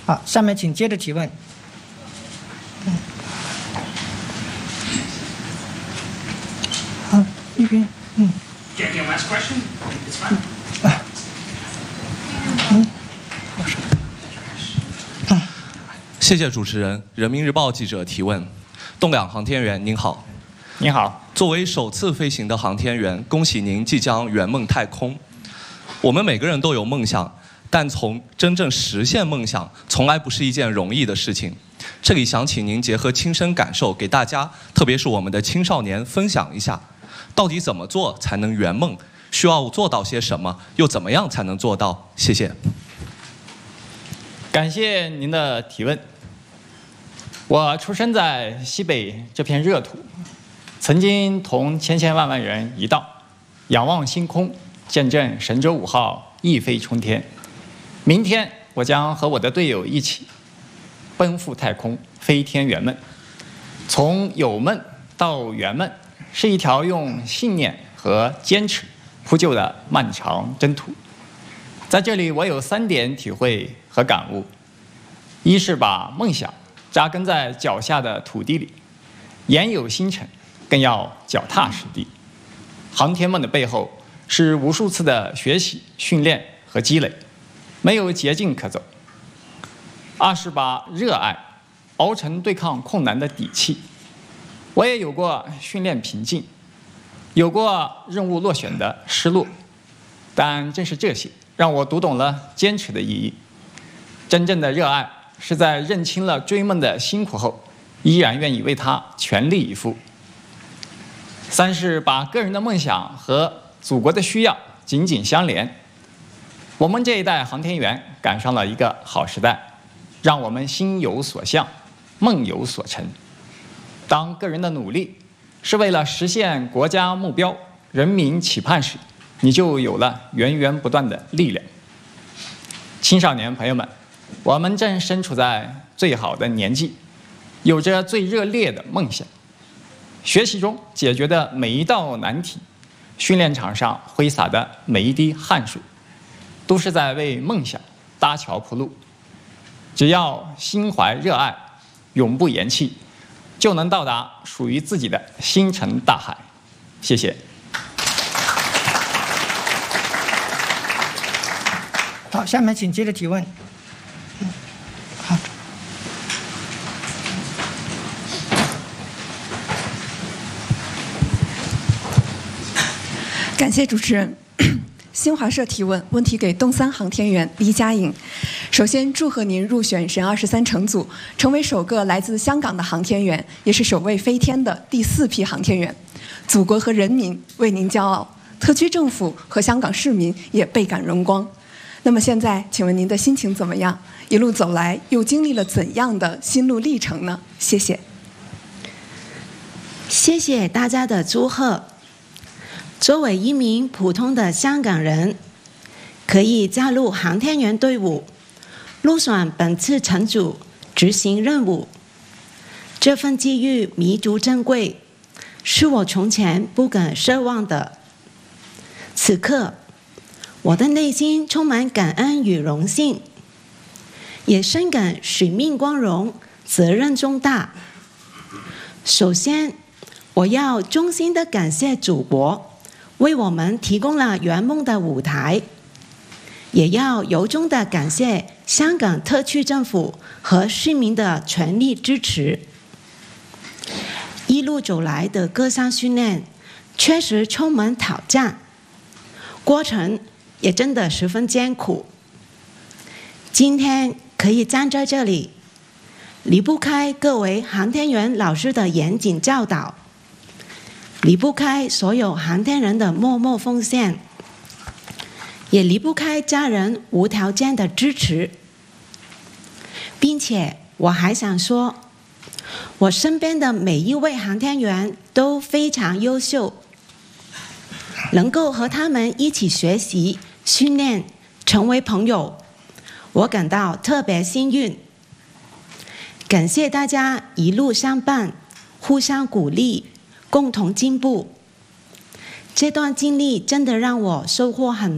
好，下面请接着提问。好，一边 Get your last question. It's fine. 谢谢主持人。人民日报记者提问：栋梁航天员您好。 您好。 作为首次飞行的航天员，恭喜您即将圆梦太空。我们每个人都有梦想，但从真正实现梦想，从来不是一件容易的事情。这里想请您结合亲身感受，给大家，特别是我们的青少年分享一下，到底怎么做才能圆梦？需要做到些什么？又怎么样才能做到？谢谢。 感谢您的提问。我出生在西北这片热土，曾经同千千万万人一道，仰望星空，见证神舟5号一飞冲天。明天我将和我的队友一起奔赴太空，飞天圆梦。从有梦到圆梦，是一条用信念和坚持铺就的漫长征途。在这里，我有3点体会和感悟：一是把梦想扎根在脚下的土地里，言有星辰，更要脚踏实地。航天梦的背后是无数次的学习、训练和积累，没有捷径可走。二是把热爱熬成对抗困难的底气。我也有过训练瓶颈，有过任务落选的失落，但正是这些让我读懂了坚持的意义。真正的热爱是在认清了追梦的辛苦后，依然愿意为它全力以赴。三是把个人的梦想和祖国的需要紧紧相连。我们这一代航天员赶上了一个好时代，让我们心有所向，梦有所成。当个人的努力是为了实现国家目标、人民期盼时，你就有了源源不断的力量。青少年朋友们，我们正身处在最好的年纪，有着最热烈的梦想。学习中解决的每一道难题，训练场上挥洒的每一滴汗水，都是在为梦想搭桥铺路。只要心怀热爱，永不言弃，就能到达属于自己的星辰大海。谢谢。 好，下面请接着提问。好。 感谢主持人。新华社提问，问题给东3航天员黎佳颖。首先，祝贺您入选神23乘组，成为首个来自香港的航天员，也是首位飞天的第4批航天员。祖国和人民为您骄傲，特区政府和香港市民也倍感荣光。那么现在，请问您的心情怎么样？一路走来，又经历了怎样的心路历程呢？谢谢。 谢谢大家的祝贺。作为一名普通的香港人，可以加入航天员队伍，入选本次乘组执行任务，这份机遇弥足珍贵，是我从前不敢奢望的。此刻，我的内心充满感恩与荣幸，也深感使命光荣，责任重大。首先，我要衷心的感谢祖国为我们提供了圆梦的舞台，也要由衷的感谢香港特区政府和市民的全力支持。一路走来的各项训练确实充满挑战，过程也真的十分艰苦。今天可以站在这里，离不开各位航天员老师的严谨教导，离不开所有航天人的默默奉献，也离不开家人无条件的支持。并且我还想说，我身边的每一位航天员都非常优秀，能够和他们一起学习、训练、成为朋友，我感到特别幸运。感谢大家一路相伴，互相鼓励，共同进步。这段经历真的让我收获很多。